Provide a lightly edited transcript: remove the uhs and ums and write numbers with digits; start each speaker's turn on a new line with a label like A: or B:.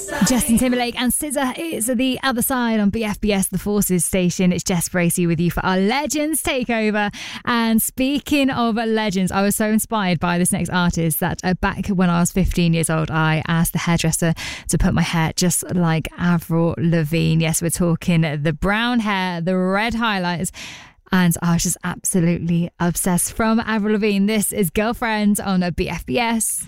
A: Justin Timberlake and SZA is The Other Side on BFBS, the Forces station. It's Jess Bracey with you for our Legends Takeover. And speaking of legends, I was so inspired by this next artist that back when I was 15 years old, I asked the hairdresser to put my hair just like Avril Lavigne. Yes, we're talking the brown hair, the red highlights. And I was just absolutely obsessed. From Avril Lavigne, this is Girlfriend on a BFBS.